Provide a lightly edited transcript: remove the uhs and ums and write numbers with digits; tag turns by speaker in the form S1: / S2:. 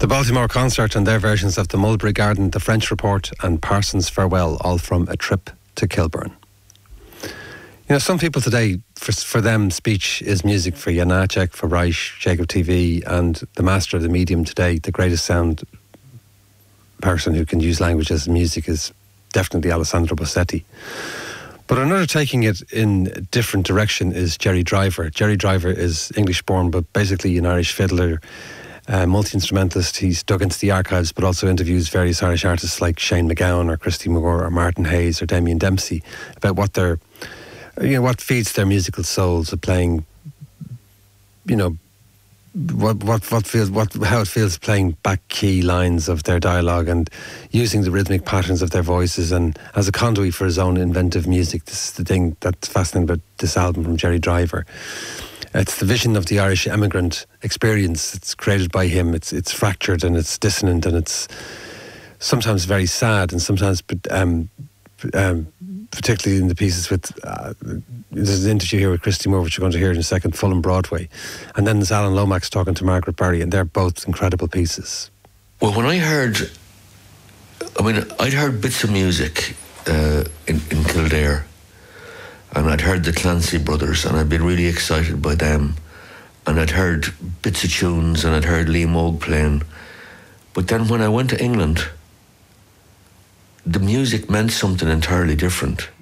S1: The Baltimore Concert and their versions of the Mulberry Garden, the French Report and Parsons Farewell, all from A Trip to Kilburn. You know, some people today, for them, speech is music. For Janacek, for Reich, Jacob TV, and the master of the medium today, the greatest sound person who can use language as music is definitely Alessandro Bossetti. But another taking it in a different direction is Jerry Driver. Jerry Driver is English-born, but basically an Irish fiddler, multi-instrumentalist. He's dug into the archives, but also interviews various Irish artists like Shane MacGowan or Christy Moore or Martin Hayes or Damien Dempsey about what their, what feeds their musical souls of playing, how it feels playing back key lines of their dialogue and using the rhythmic patterns of their voices and as a conduit for his own inventive music. This is the thing that's fascinating about this album from Jerry Driver. It's the vision of the Irish emigrant experience. It's created by him. It's fractured and it's dissonant and it's sometimes very sad and sometimes, particularly in the pieces with, there's an interview here with Christy Moore, which you're going to hear in a second, Fulham Broadway. And then there's Alan Lomax talking to Margaret Barry, and they're both incredible pieces.
S2: Well, when I'd heard bits of music in Kildare, and I'd heard the Clancy Brothers, and I'd been really excited by them. And I'd heard bits of tunes, and I'd heard Lee Moog playing. But then when I went to England, the music meant something entirely different.